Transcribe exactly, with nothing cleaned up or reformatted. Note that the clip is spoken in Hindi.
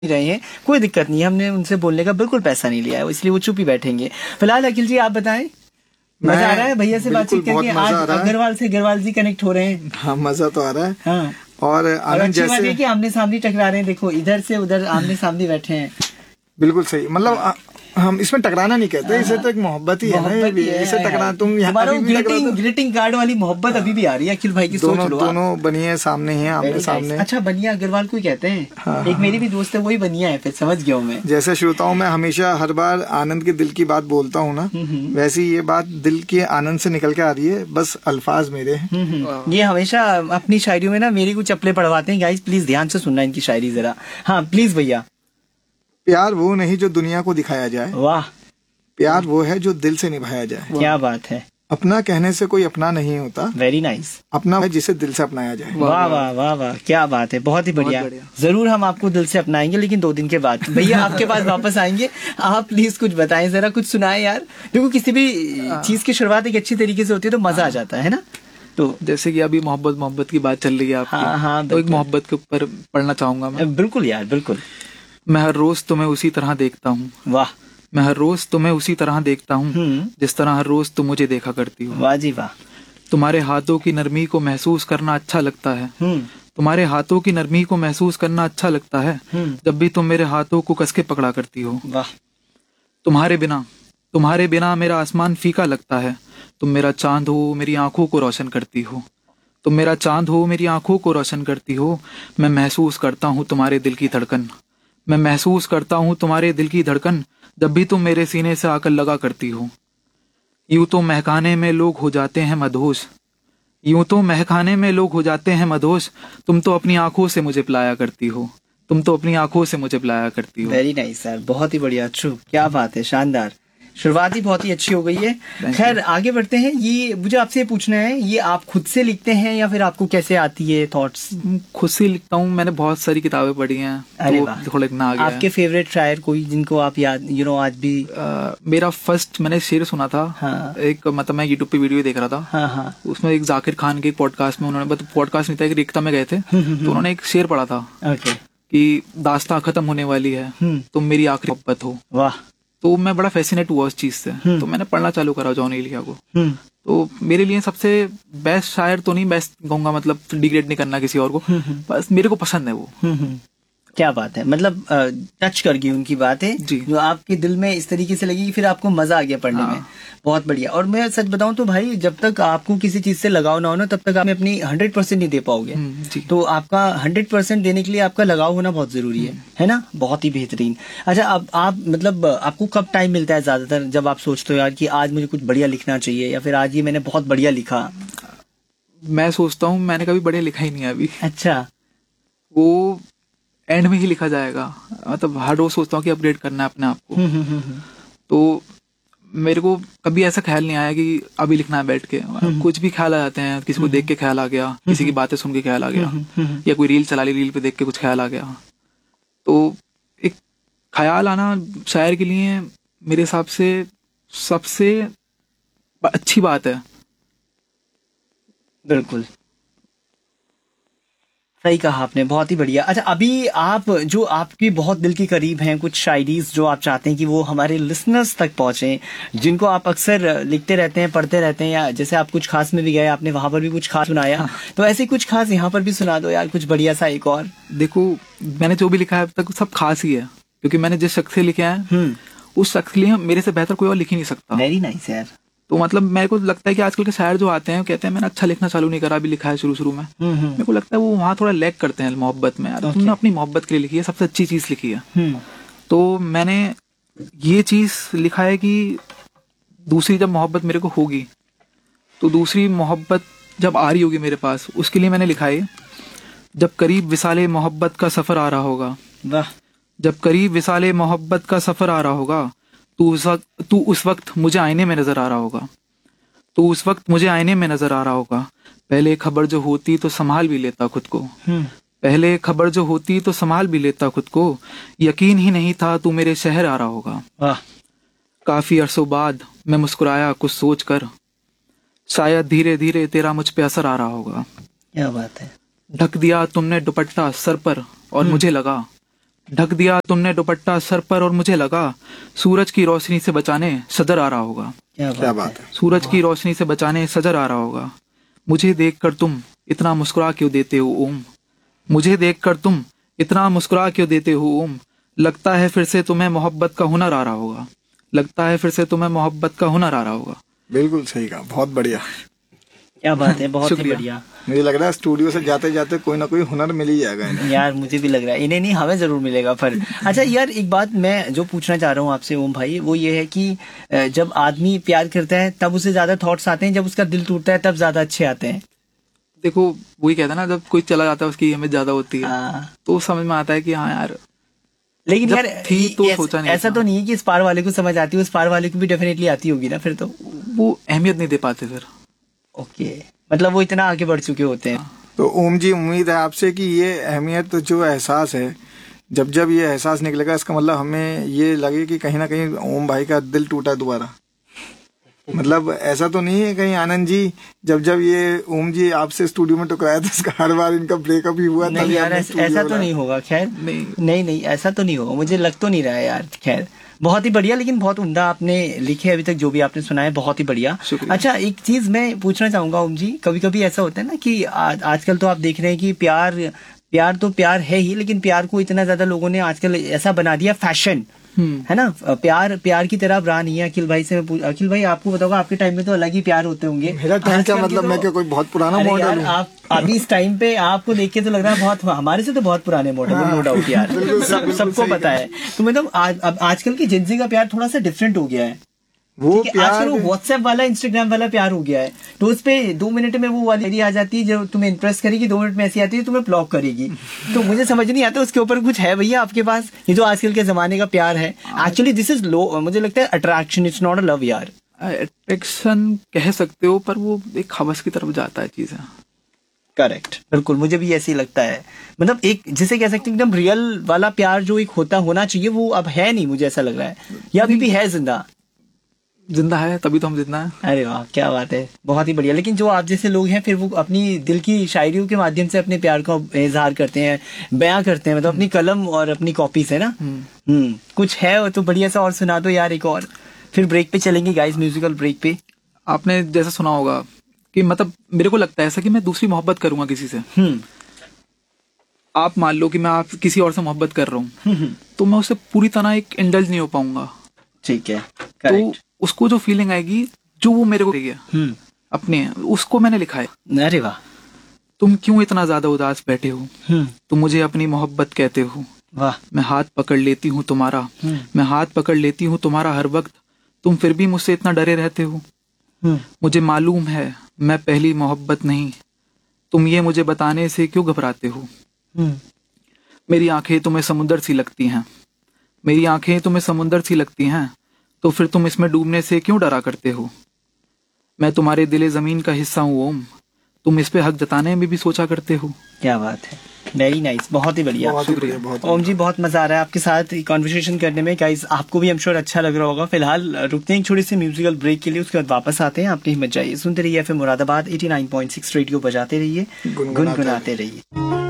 रहे हैं, कोई दिक्कत नहीं है, हमने उनसे बोलने का बिल्कुल पैसा नहीं लिया है, इसलिए वो चुप ही बैठेंगे। फिलहाल अखिल जी आप बताएं, मजा आ रहा है भैया से बातचीत करके? आज अग्रवाल से अग्रवाल जी कनेक्ट हो रहे हैं। हाँ, मजा तो आ रहा है। हाँ, और आनंद जैसे बात है कि आमने सामने टकरा रहे हैं, देखो इधर से उधर आमने सामने बैठे हैं। बिल्कुल सही, मतलब हम इसमें टकराना नहीं कहते, इसे तो एक मोहब्बत ही है ना, इसे टकरा तुम ग्रीटिंग ग्रीटिंग कार्ड वाली मोहब्बत अभी भी आ रही है अखिल भाई की। दोनों दोनों बनिए सामने हैं, आमने सामने। अच्छा, बनिया अग्रवाल को ही कहते हैं। हाँ, एक मेरी भी दोस्त है, वही बनिया है, फिर समझ गया हूँ मैं। जैसे श्रोताओं में हमेशा हर बार आनंद के दिल की बात बोलता हूँ ना, वैसे ये बात दिल के आनंद से निकल के आ रही है, बस अल्फाज मेरे हैं। ये हमेशा अपनी शायरियों में ना मेरी कुछ चप्पलें पढ़वाते हैं। गाइस प्लीज ध्यान से सुनना इनकी शायरी जरा। हाँ प्लीज भैया। प्यार वो नहीं जो दुनिया को दिखाया जाए, वाह। प्यार वो है जो दिल से निभाया जाए। क्या बात है। अपना कहने से कोई अपना नहीं होता, वेरी नाइस। अपना है जिसे दिल से अपनाया जाए। वाह वाह वाह वाह, क्या बात है, बहुत ही बढ़िया। जरूर हम आपको दिल से अपनाएंगे, लेकिन दो दिन के बाद भैया आपके पास वापस आएंगे। आप प्लीज कुछ बताएं, जरा कुछ सुनाएं यार। देखो किसी भी चीज की शुरुआत एक अच्छी तरीके से होती है तो मजा आ जाता है ना। तो जैसे कि अभी मोहब्बत मोहब्बत की बात चल रही है आपकी। हाँ हाँ, तो एक मोहब्बत के ऊपर पढ़ना चाहूंगा मैं। बिल्कुल यार, बिल्कुल। मैं हर रोज तुम्हें उसी तरह देखता हूँ। वाह। मैं हर रोज तुम्हें उसी तरह देखता हूँ जिस तरह हर रोज तुम मुझे देखा करती हो। वाह जी वाह। तुम्हारे हाथों की नरमी को महसूस करना अच्छा लगता है। तुम्हारे हाथों की नरमी को महसूस करना अच्छा लगता है जब भी तुम मेरे हाथों को कसके पकड़ा करती हो। वाह। तुम्हारे बिना तुम्हारे बिना मेरा आसमान फीका लगता है। तुम मेरा चांद हो, मेरी आंखों को रोशन करती हो। तुम मेरा चांद हो, मेरी आंखों को रोशन करती हो। मैं महसूस करता हूँ तुम्हारे दिल की धड़कन। मैं महसूस करता हूँ तुम्हारे दिल की धड़कन जब भी तुम मेरे सीने से आकर लगा करती हो। यूं तो महकाने में लोग हो जाते हैं मदहोश। यूं तो महकाने में लोग हो जाते हैं मदहोश। तुम तो अपनी आंखों से मुझे पिलाया करती हो। तुम तो अपनी आंखों से मुझे पिलाया करती हो। वेरी नाइस सर, बहुत ही बढ़िया। ट्रू, क्या बात है, शानदार। शुरुआत ही बहुत ही अच्छी हो गई है। खैर आगे बढ़ते हैं। ये मुझे आपसे पूछना है, ये आप खुद से लिखते हैं या फिर आपको कैसे आती है थॉट्स? खुद से लिखता हूँ, मैंने बहुत सारी किताबें पढ़ी हैं। अरे तो थोड़ा लिखना आ गया। आपके फेवरेट शायर कोई जिनको आप याद, यू नो आज भी? आ, मेरा फर्स्ट मैंने शेर सुना था। हाँ। एक मतलब मैं यूट्यूब पे वीडियो देख रहा था। हाँ हाँ। उसमें एक जाकिर खान के पॉडकास्ट में उन्होंने, पॉडकास्ट नहीं था, एक रिक्ता में गए थे तो उन्होंने एक शेर पढ़ा था कि दास्तां खत्म होने वाली है, तुम मेरी आखिरी मोहब्बत हो। वाह। तो मैं बड़ा फैसिनेट हुआ उस चीज से, तो मैंने पढ़ना चालू करा जॉन एलिया को। तो मेरे लिए सबसे बेस्ट शायर तो नहीं, बेस्ट कहूंगा, मतलब डिग्रेड नहीं करना किसी और को, बस मेरे को पसंद है वो। क्या बात है, मतलब टच कर गई उनकी बातें जो आपके दिल में इस तरीके से लगी कि फिर आपको मजा आ गया पढ़ने में। बहुत बढ़िया। और मैं सच बताऊं तो भाई, जब तक आपको किसी चीज से लगाव ना हो ना, तब तक आप अपनी हंड्रेड परसेंट नहीं दे पाओगे। तो आपका हंड्रेड परसेंट देने के लिए आपका लगाव होना बहुत जरूरी है, है ना? बहुत ही बेहतरीन। अच्छा, अब आप मतलब आपको कब टाइम मिलता है ज्यादातर, जब आप सोचते हो यार कि आज मुझे कुछ बढ़िया लिखना चाहिए, या फिर आज ये मैंने बहुत बढ़िया लिखा? मैं सोचता हूँ मैंने कभी बढ़िया लिखा ही नहीं अभी। अच्छा। वो एंड में ही लिखा जाएगा, मतलब हर रोज सोचता हूँ कि अपग्रेड करना है अपने आप को। तो मेरे को कभी ऐसा ख्याल नहीं आया कि अभी लिखना है बैठ के। कुछ भी ख्याल आ जाते हैं, किसी को देख के ख्याल आ गया, किसी की बातें सुन के ख्याल आ गया, या कोई रील चला ली, रील पे देख के कुछ ख्याल आ गया। तो एक ख्याल आना शायर के लिए मेरे हिसाब से सबसे अच्छी बात है। बिल्कुल सही कहा आपने, बहुत ही बढ़िया। अच्छा, अभी आप जो आपके बहुत दिल के करीब हैं, कुछ शायरीज जो आप चाहते हैं कि वो हमारे लिसनर्स तक पहुंचे, जिनको आप अक्सर लिखते रहते हैं, पढ़ते रहते हैं, या जैसे आप कुछ खास में भी गए, आपने वहां पर भी कुछ खास सुनाया, हाँ। तो ऐसे कुछ खास यहाँ पर भी सुना दो यार, कुछ बढ़िया सा एक और। देखो, मैंने जो भी लिखा है अब तक सब खास ही है, क्योंकि मैंने जिस शख्स से लिखा है उस शख्स के लिए मेरे से बेहतर कोई और लिख ही नहीं सकता। वेरी नाइस यार। तो मतलब मेरे को लगता है कि आजकल के शायर जो आते हैं कहते हैं मैंने अच्छा लिखना चालू नहीं करा, अभी लिखा है शुरू शुरू में। मेरे को लगता है वो वहाँ थोड़ा लैग करते हैं मोहब्बत में। यार तुमने अपनी मोहब्बत के लिए लिखी है, सबसे अच्छी चीज लिखी है। तो मैंने ये चीज लिखा है कि दूसरी जब मोहब्बत मेरे को होगी, तो दूसरी मोहब्बत जब आ रही होगी मेरे पास, उसके लिए मैंने लिखा है, जब करीब विसाले मोहब्बत का सफर आ रहा होगा, जब करीब विसाले मोहब्बत का सफर आ रहा होगा, तू उस वक्त तू उस वक्त मुझे आईने में नजर आ रहा होगा, तू उस वक्त मुझे आईने में नजर आ रहा होगा। पहले खबर जो होती तो संभाल भी लेता खुद को, पहले खबर जो होती तो संभाल भी लेता खुद को, यकीन ही नहीं था तू मेरे शहर आ रहा होगा। काफी अरसों बाद मैं मुस्कुराया कुछ सोच कर, शायद धीरे धीरे तेरा मुझ पे असर आ रहा होगा। क्या बात है। ढक दिया तुमने दुपट्टा सर पर और मुझे लगा ढक दिया तुमने दुपट्टा सर पर और मुझे लगा सूरज की रोशनी से बचाने सदर आ रहा होगा। क्या बात है। सूरज की रोशनी से बचाने सदर आ रहा होगा। मुझे देखकर तुम इतना मुस्कुरा क्यों देते हो ओम, मुझे देखकर तुम इतना मुस्कुरा क्यों देते हो ओम, लगता है फिर से तुम्हें मोहब्बत का हुनर आ रहा होगा, लगता है फिर से तुम्हें मोहब्बत का हुनर आ रहा होगा। बिल्कुल सही कहा, बहुत बढ़िया। क्या बात है, बहुत ही बढ़िया। मुझे लग रहा है स्टूडियो से जाते जाते कोई ना कोई हुनर मिल ही जाएगा इन्हें। यार मुझे भी लग रहा है, इन्हें नहीं हमें जरूर मिलेगा पर। अच्छा यार, एक बात मैं जो पूछना चाह रहा हूँ आपसे ओम भाई, वो ये है कि जब आदमी प्यार करता है तब उसे ज्यादा थॉट्स आते हैं, जब उसका दिल टूटता है तब ज्यादा अच्छे आते हैं। देखो वही कहता है ना, जब कोई चला जाता है उसकी अहमियत ज्यादा होती है, तो समझ में आता है कि हाँ यार। लेकिन यार थी तो ऐस, सोचा नहीं ऐसा तो नहीं है कि इस पार वाले को समझ आती है, उस पार वाले को भी डेफिनेटली आती होगी ना, फिर तो वो अहमियत नहीं दे पाते फिर। ओके, मतलब वो इतना आगे बढ़ चुके होते हैं। तो ओम जी, उम्मीद है आपसे कि ये अहमियत जो एहसास है, जब जब ये एहसास निकलेगा इसका मतलब हमें ये लगे कि कहीं ना कहीं ओम भाई का दिल टूटा दोबारा। मतलब ऐसा तो नहीं है कहीं आनंद जी, जब जब ये ओम जी आपसे स्टूडियो में टकराया था इसका हर बार इनका ब्रेकअप ही हुआ? नहीं यार, ऐसा तो नहीं होगा। खैर नहीं नहीं नहीं ऐसा तो नहीं होगा, मुझे लग तो नहीं रहा है यार। खैर बहुत ही बढ़िया, लेकिन बहुत उम्दा आपने लिखे अभी तक, जो भी आपने सुना है बहुत ही बढ़िया। अच्छा, एक चीज मैं पूछना चाहूंगा ओम जी, कभी कभी ऐसा होता है ना कि आज आजकल तो आप देख रहे हैं कि प्यार प्यार तो प्यार है ही, लेकिन प्यार को इतना ज्यादा लोगों ने आजकल ऐसा बना दिया फैशन, है ना। प्यार प्यार की तरह रहा नहीं है। अखिल भाई से मैं अखिल भाई आपको बताऊंगा, आपके टाइम में तो अलग ही प्यार होते होंगे। मेरा टाइम क्या मतलब, मैं क्या कोई बहुत पुराना मॉडल हूँ? आप अभी इस टाइम पे आपको देख के तो लग रहा है बहुत, हमारे से तो बहुत पुराने मॉडल, नो डाउट यार, सबको पता है। तो मतलब आज आजकल की जिंदगी का प्यार थोड़ा सा डिफरेंट हो गया है। वो आजकल वो व्हाट्सएप वाला, इंस्टाग्राम वाला प्यार हो गया है। तो उस पे दो मिनट में वो वाली आ जाती है जो तुम्हें इंप्रेस करेगी, दो मिनट में ऐसी आती है तुम्हें ब्लॉक करेगी। तो मुझे समझ नहीं आता उसके ऊपर कुछ है भैया आपके पास? ये जो आजकल के जमाने का प्यार है, एक्चुअली दिस इज लो, मुझे लगता है attraction, it's not a love यार। अट्रैक्शन कह सकते हो, पर वो एक हवस की तरफ जाता है चीजें। करेक्ट, बिल्कुल, मुझे भी ऐसे ही लगता है। मतलब एक जिसे कह सकते हैं एकदम रियल वाला प्यार जो एक होता होना चाहिए, वो अब है नहीं, मुझे ऐसा लग रहा है। या अभी भी है जिंदा? जिंदा है तभी तो हम जिंदा हैं। अरे वाह, क्या बात है, बहुत ही बढ़िया। लेकिन जो आप जैसे लोग हैं फिर वो अपनी दिल की शायरियों के माध्यम से अपने प्यार का इजहार करते हैं, बयां करते हैं, मतलब अपनी कलम और अपनी कॉपी से ना। हम्म कुछ है तो बढ़िया सा और सुना दो यार एक और, फिर ब्रेक पे चलेंगे गाइस, म्यूजिकल ब्रेक पे। आपने जैसा सुना होगा कि मतलब मेरे को लगता है ऐसा कि मैं दूसरी मोहब्बत करूंगा किसी से। हम्म आप मान लो कि मैं आप किसी और से मोहब्बत कर रहा हूँ, तो मैं उससे पूरी तरह एक इंडल्ज नहीं हो पाऊंगा। ठीक है, तो उसको जो फीलिंग आएगी जो वो मेरे को दे गया अपने, उसको मैंने लिखा है। अरे वाह। तुम क्यों इतना ज्यादा उदास बैठे हो, तुम मुझे अपनी मोहब्बत कहते हो। वाह। मैं हाथ पकड़ लेती हूँ तुम्हारा, मैं हाथ पकड़ लेती हूँ तुम्हारा हर वक्त, तुम फिर भी मुझसे इतना डरे रहते हो। मुझे मालूम है मैं पहली मोहब्बत नहीं, तुम ये मुझे बताने से क्यों घबराते हो। मेरी आंखें तुम्हें समुंदर सी लगती हैं, मेरी आंखें तुम्हें समुंदर सी लगती हैं, तो फिर तुम इसमें डूबने से क्यों डरा करते हो। मैं तुम्हारे दिले जमीन का हिस्सा हूँ ओम, तुम इस पे हक जताने में भी सोचा करते हो। क्या बात है, वेरी नाइस, बहुत ही बढ़िया। ओम जी, बहुत मजा आ रहा है आपके साथ कॉन्वर्सेशन करने में। गाइस आपको भी हम श्योर अच्छा लग रहा होगा। फिलहाल रुकते हैं छोटे से म्यूजिकल ब्रेक के लिए, उसके बाद वापस आते हैं। आपकी हिम्मत चाहिए, सुनते रहिए FM Moradabad eighty nine point six, radio बजाते रहिए, गुनगुनाते रहिए।